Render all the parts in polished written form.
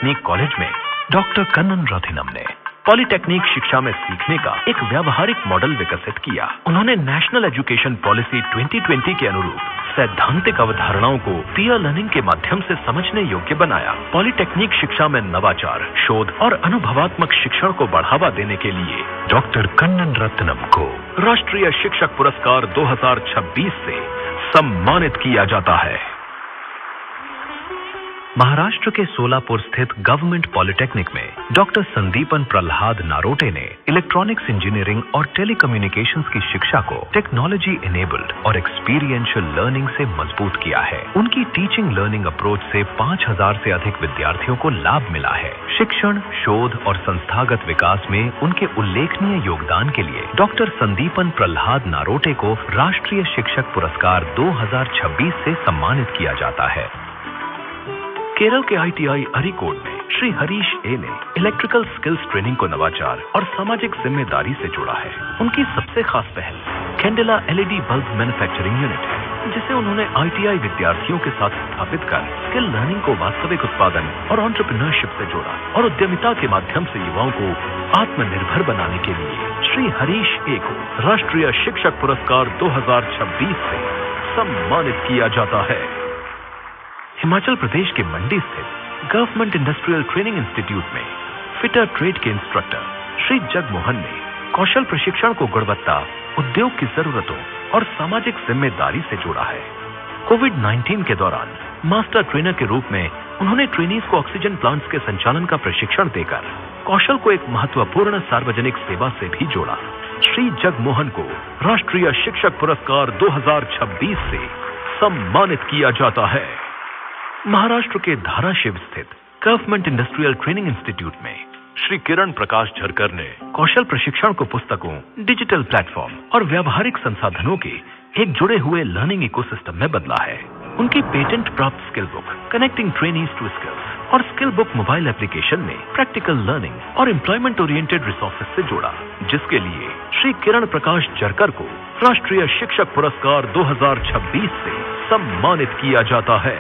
Polytechnic college में doctor Kannan रथिनम ने polytechnic शिक्षा में सीखने का एक व्यावहारिक मॉडल विकसित किया। उन्होंने नेशनल एजुकेशन पॉलिसी 2020 के अनुरूप सैद्धांतिक अवधारणाओं को पीयर लर्निंग के माध्यम से समझने योग्य बनाया। पॉलिटेक्निक शिक्षा में नवाचार, शोध और अनुभवात्मक शिक्षण को बढ़ावा देने के लिए डॉक्टर कन्नन रत्नम को राष्ट्रीय शिक्षक पुरस्कार 2026 से सम्मानित किया जाता है। महाराष्ट्र के सोलापुर स्थित गवर्नमेंट पॉलिटेक्निक में डॉक्टर संदीपन प्रहलाद नारोटे ने इलेक्ट्रॉनिक्स इंजीनियरिंग और टेलीकम्युनिकेशंस की शिक्षा को टेक्नोलॉजी इनेबल्ड और एक्सपीरियंशियल लर्निंग से मजबूत किया है। उनकी टीचिंग लर्निंग अप्रोच से 5000 से अधिक विद्यार्थियों को लाभ मिला है। शिक्षण, शोध और संस्थागत विकास में उनके उल्लेखनीय योगदान के लिए डॉक्टर संदीपन प्रहलाद नारोटे को राष्ट्रीय शिक्षक पुरस्कार 2026 से सम्मानित किया जाता है। केरल के ITI अरीकोड में श्री हरीश ए ने इलेक्ट्रिकल स्किल्स ट्रेनिंग को नवाचार और सामाजिक जिम्मेदारी से जोड़ा है। उनकी सबसे खास पहल candela LED bulb manufacturing unit है, जिसे उन्होंने ITI विद्यार्थियों के साथ स्थापित कर स्किल लर्निंग को वास्तविक उत्पादन और एंटरप्रेन्योरशिप से जोड़ा और उद्यमिता के माध्यम से युवाओं को आत्मनिर्भर बनाने के लिए श्री हरीश ए को राष्ट्रीय शिक्षक पुरस्कार 2026 से सम्मानित किया जाता है। हिमाचल प्रदेश के मंडी स्थित गवर्नमेंट इंडस्ट्रियल ट्रेनिंग इंस्टीट्यूट में फिटर ट्रेड के इंस्ट्रक्टर श्री जगमोहन ने कौशल प्रशिक्षण को गुणवत्ता, उद्योग की जरूरतों और सामाजिक जिम्मेदारी से जोड़ा है। कोविड-19 के दौरान मास्टर ट्रेनर के रूप में उन्होंने ट्रेनीज को ऑक्सीजन प्लांट्स के संचालन का प्रशिक्षण देकर कौशल को एक महत्वपूर्ण सार्वजनिक सेवा से भी जोड़ा। श्री जगमोहन को राष्ट्रीय शिक्षक पुरस्कार 2026 से सम्मानित किया जाता है। महाराष्ट्र के धाराशिव स्थित गवर्नमेंट इंडस्ट्रियल ट्रेनिंग इंस्टीट्यूट में श्री किरण प्रकाश झरकर ने कौशल प्रशिक्षण को पुस्तकों, डिजिटल प्लेटफॉर्म और व्यावहारिक संसाधनों के एक जुड़े हुए लर्निंग इकोसिस्टम में बदला है। उनकी पेटेंट प्राप्त skill book connecting trainees to skills और स्किल बुक मोबाइल एप्लीकेशन में प्रैक्टिकल लर्निंग और एम्प्लॉयमेंट ओरिएंटेड रिसोर्सेज से जोड़ा, जिसके लिए श्री किरण प्रकाश झरकर को राष्ट्रीय शिक्षक पुरस्कार 2026 से सम्मानित किया जाता है।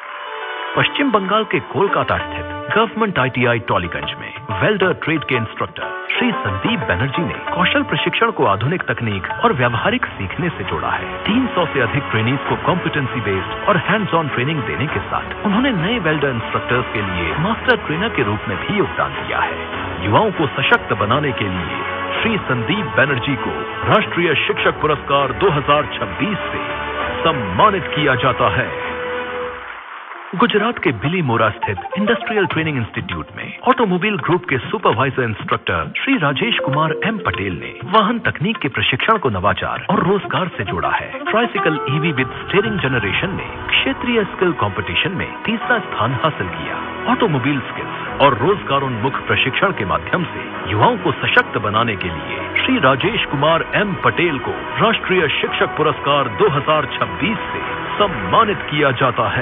पश्चिम बंगाल के कोलकाता स्थित गवर्नमेंट ITI टॉलीगंज में वेल्डर ट्रेड के इंस्ट्रक्टर श्री संदीप बनर्जी ने कौशल प्रशिक्षण को आधुनिक तकनीक और व्यावहारिक सीखने से जोड़ा है। 300 से अधिक ट्रेनीज को कॉम्पिटेंसी बेस्ड और हैंड्स ऑन ट्रेनिंग देने के साथ उन्होंने नए वेल्डर इंस्ट्रक्टर्स के लिए मास्टर ट्रेनर के रूप में भी योगदान दिया है। युवाओं को सशक्त बनाने के लिए श्री संदीप बनर्जी को राष्ट्रीय शिक्षक पुरस्कार 2026 से सम्मानित किया जाता है। गुजरात के बिलीमोरा स्थित इंडस्ट्रियल ट्रेनिंग इंस्टीट्यूट में ऑटोमोबाइल ग्रुप के supervisor instructor Shri Rajesh Kumar M Patel ने वाहन तकनीक के प्रशिक्षण को नवाचार और रोजगार से जोड़ा है। Tricycle EV with steering generation ने क्षेत्रीय स्किल कंपटीशन में तीसरा स्थान हासिल किया। ऑटोमोबाइल स्किल्स और रोजगारोन्मुख प्रशिक्षण के माध्यम से युवाओं को सशक्त बनाने के लिए श्री राजेश कुमार M पटेल को राष्ट्रीय शिक्षक पुरस्कार 2026 से सम्मानित किया जाता है।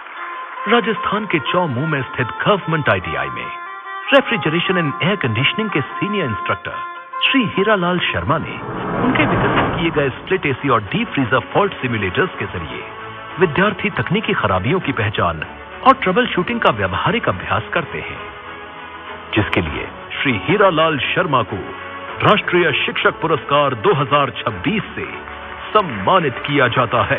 राजस्थान के चौमुंह में स्थित गवर्नमेंट ITI में रेफ्रिजरेशन एंड एयर कंडीशनिंग के सीनियर इंस्ट्रक्टर श्री हीरालाल शर्मा ने उनके विकसित किए गए स्प्लिट AC और डीप फ्रीजर फॉल्ट सिमुलेटर्स के जरिए विद्यार्थी तकनीकी खराबियों की पहचान और ट्रबल शूटिंग का व्यावहारिक अभ्यास करते हैं, जिसके लिए श्री हीरालाल शर्मा को राष्ट्रीय शिक्षक पुरस्कार 2026 से सम्मानित किया जाता है।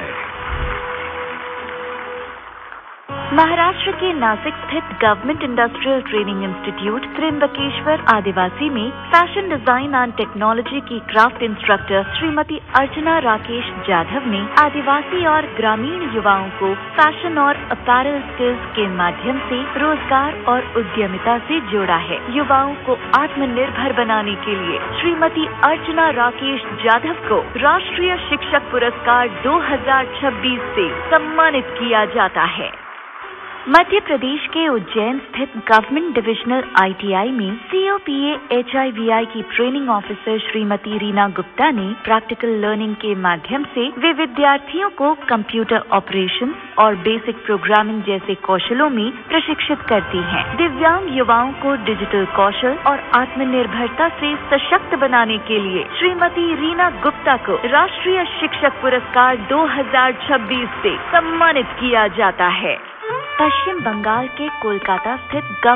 महाराष्ट्र के नासिक स्थित government industrial training institute Trimbakeshwar आदिवासी में फैशन डिजाइन एंड टेक्नोलॉजी की क्राफ्ट इंस्ट्रक्टर श्रीमती अर्चना राकेश जाधव ने आदिवासी और ग्रामीण युवाओं को फैशन और अपैरल स्किल्स के माध्यम से रोजगार और उद्यमिता से जोड़ा है। युवाओं को आत्मनिर्भर बनाने के लिए श्रीमती अर्चना राकेश जाधव को राष्ट्रीय शिक्षक पुरस्कार 2026 से सम्मानित किया जाता है। मध्य प्रदेश के उज्जैन स्थित गवर्नमेंट डिविजनल ITI में COPA HIVI की ट्रेनिंग ऑफिसर श्रीमती रीना गुप्ता ने प्रैक्टिकल लर्निंग के माध्यम से वे विद्यार्थियों को कंप्यूटर ऑपरेशन और बेसिक प्रोग्रामिंग जैसे कौशलों में प्रशिक्षित करती हैं। दिव्यांग युवाओं को डिजिटल कौशल और आत्मनिर्भरता से सशक्त बनाने के लिए श्रीमती रीना गुप्ता को राष्ट्रीय शिक्षक पुरस्कार 2026 से सम्मानित किया जाता है। पश्चिम बंगाल के कोलकाता स्थित